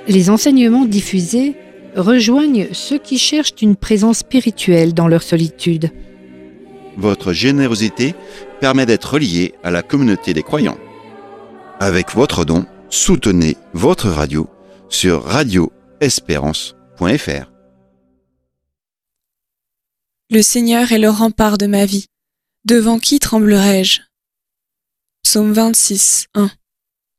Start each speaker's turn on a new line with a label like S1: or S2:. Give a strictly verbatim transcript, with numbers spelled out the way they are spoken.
S1: Les enseignements diffusés rejoignent ceux qui cherchent une présence spirituelle dans leur solitude.
S2: Votre générosité permet d'être relié à la communauté des croyants. Avec votre don, soutenez votre radio sur radio espérance point f r.
S3: Le Seigneur est le rempart de ma vie. Devant qui tremblerai-je ? Psaume vingt-six, un.